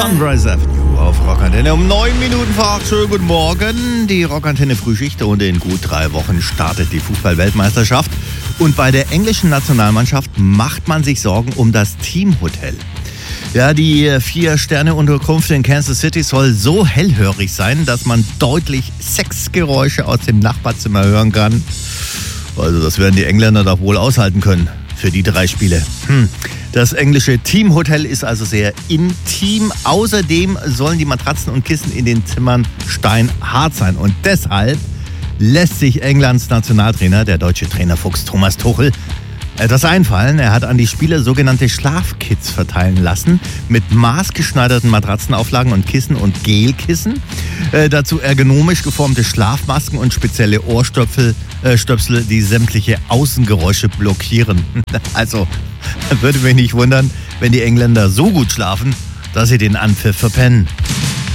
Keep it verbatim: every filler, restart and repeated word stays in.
Sunrise Avenue auf Rockantenne um neun Minuten vor acht. Schönen guten Morgen. Die Rockantenne Frühschicht und in gut drei Wochen startet die Fußball-Weltmeisterschaft. Und bei der englischen Nationalmannschaft macht man sich Sorgen um das Teamhotel. Ja, die Vier-Sterne-Unterkunft in Kansas City soll so hellhörig sein, dass man deutlich Sexgeräusche aus dem Nachbarzimmer hören kann. Also das werden die Engländer doch wohl aushalten können für die drei Spiele. Hm. Das englische Teamhotel ist also sehr intim. Außerdem sollen die Matratzen und Kissen in den Zimmern steinhart sein. Und deshalb lässt sich Englands Nationaltrainer, der deutsche Trainerfuchs Thomas Tuchel, etwas einfallen. Er hat an die Spieler sogenannte Schlafkits verteilen lassen mit maßgeschneiderten Matratzenauflagen und Kissen und Gelkissen. Äh, dazu ergonomisch geformte Schlafmasken und spezielle Ohrstöpsel, äh, Stöpsel, die sämtliche Außengeräusche blockieren. Also würde mich nicht wundern, wenn die Engländer so gut schlafen, dass sie den Anpfiff verpennen.